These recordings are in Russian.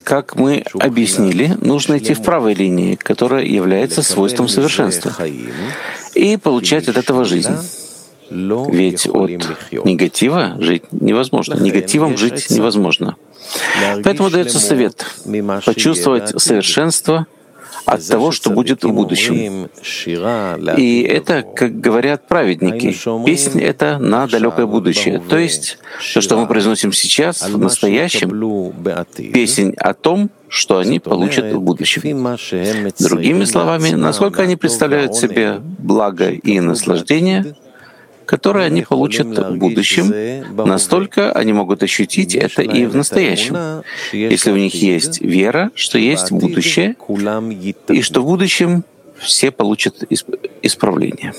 как мы объяснили, нужно идти в правой линии, которая является свойством совершенства, и получать от этого жизнь. Ведь от негатива жить невозможно. Негативом жить невозможно. Поэтому дается совет почувствовать совершенство от того, что будет в будущем. И это, как говорят праведники, песнь — это на далекое будущее. То есть то, что мы произносим сейчас, в настоящем, песнь о том, что они получат в будущем. Другими словами, насколько они представляют себе благо и наслаждение, которые они получат в будущем, настолько они могут ощутить это и в настоящем, если у них есть вера, что есть будущее, и что в будущем все получат исправление.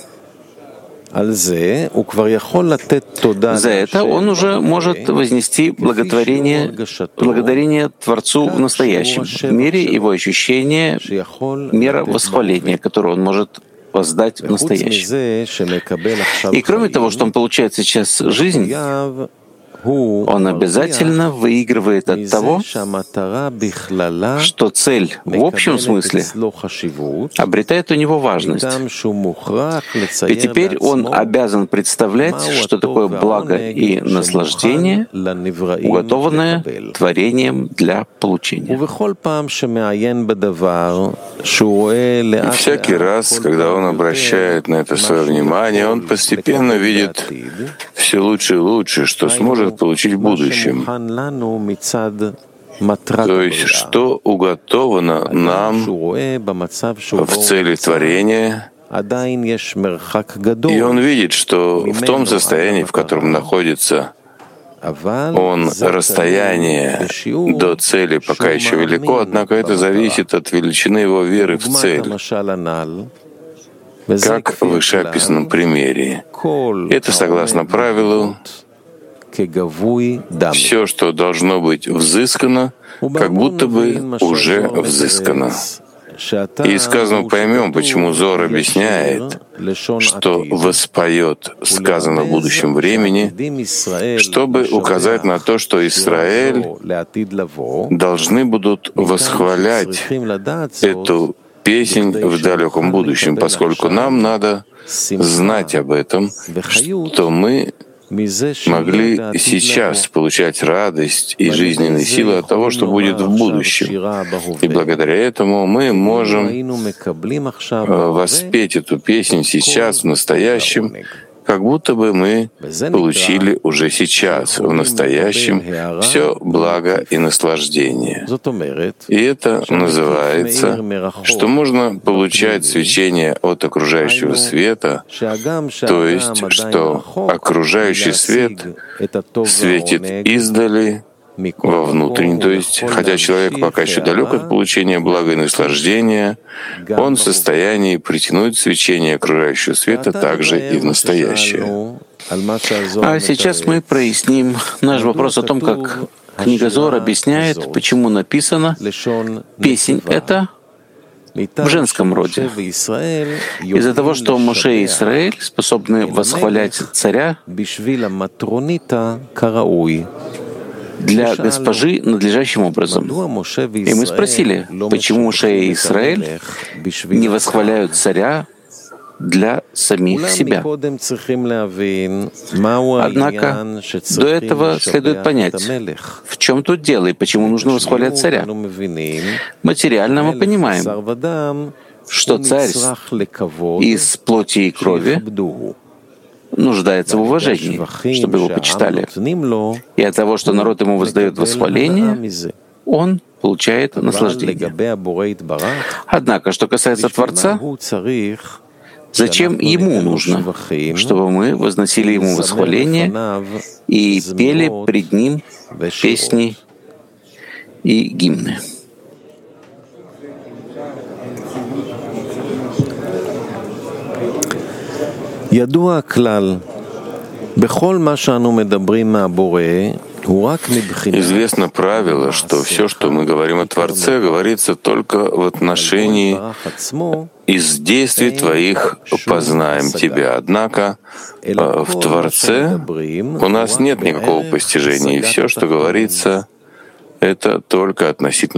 За это он уже может вознести благодарение Творцу в настоящем, в мире его ощущения, мера восхваления, которую он может воздать в настоящем. И кроме того, что он получает сейчас жизнь, он обязательно выигрывает от того, что цель в общем смысле обретает у него важность. И теперь он обязан представлять, что такое благо и наслаждение, уготованное творением для получения. И всякий раз, когда он обращает на это свое внимание, он постепенно видит все лучше и лучше, что сможет получить в будущем. То есть, что уготовано нам в цели творения, и он видит, что в том состоянии, в котором находится он, расстояние до цели пока еще велико, однако это зависит от величины его веры в цель. Как в вышеописанном примере. Это согласно правилу, все, что должно быть взыскано, как будто бы уже взыскано. И сказано поймем, почему Зоар объясняет, что воспоет сказано в будущем времени, чтобы указать на то, что Израиль должны будут восхвалять эту песнь в далеком будущем, поскольку нам надо знать об этом, что мы могли сейчас получать радость и жизненные силы от того, что будет в будущем. И благодаря этому мы можем воспеть эту песнь сейчас, в настоящем, как будто бы мы получили уже сейчас, в настоящем, все благо и наслаждение. И это называется, что можно получать свечение от окружающего света, то есть, что окружающий свет светит издали во внутренний, то есть, хотя человек пока еще далек от получения блага и наслаждения, он в состоянии притянуть свечение окружающего света также и в настоящее. А сейчас мы проясним наш вопрос о том, как книга Зоар объясняет, почему написано «песнь эта» в женском роде. Из-за того, что Моше и Исраэль способны восхвалять царя для госпожи надлежащим образом. И мы спросили, почему Моше и Исраэль не восхваляют царя для самих себя. Однако до этого следует понять, в чем тут дело и почему нужно восхвалять царя. Материально мы понимаем, что царь из плоти и крови нуждается в уважении, чтобы его почитали. И от того, что народ ему воздает восхваление, он получает наслаждение. Однако, что касается Творца, зачем ему нужно, чтобы мы возносили ему восхваление и пели пред ним песни и гимны? Известно правило, что все, что мы говорим о Творце, говорится только в отношении из действий Твоих познаем Тебя. Однако в Творце у нас нет никакого постижения, и все, что говорится, это только относительно